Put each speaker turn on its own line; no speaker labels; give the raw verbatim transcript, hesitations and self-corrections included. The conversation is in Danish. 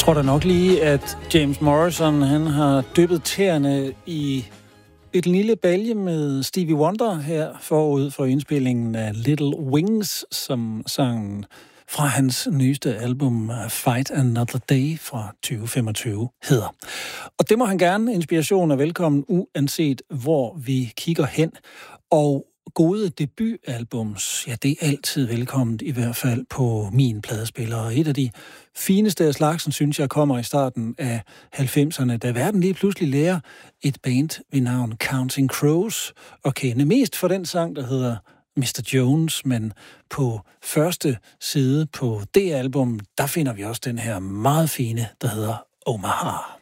tror da nok lige, at James Morrison han har dyppet tæerne i et lille balje med Stevie Wonder her forud for indspillingen af Little Wings, som sangen fra hans nyeste album Fight Another Day fra tyve femogtyve hedder. Og det må han gerne. Inspiration er velkommen, uanset hvor vi kigger hen. Og gode debutalbums, ja, det er altid velkomment, i hvert fald på min pladespiller. Og et af de fineste af slagsen, synes jeg, kommer i starten af halvfemserne, da verden lige pludselig lærer et band ved navn Counting Crows at kende. Mest for den sang, der hedder mister Jones, men på første side på det album, der finder vi også den her meget fine, der hedder Omaha.